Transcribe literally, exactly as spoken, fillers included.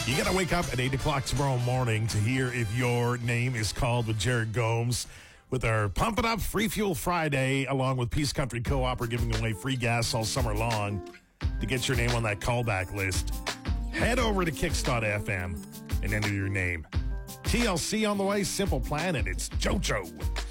You got to wake up at eight o'clock tomorrow morning to hear if your name is called with Jared Gomes with our Pump It Up Free Fuel Friday, along with Peace Country Co-op. We're giving away free gas all summer long. To get your name on that callback list, head over to kicks dot f m and enter your name. T L C on the way, Simple Plan, and it's JoJo.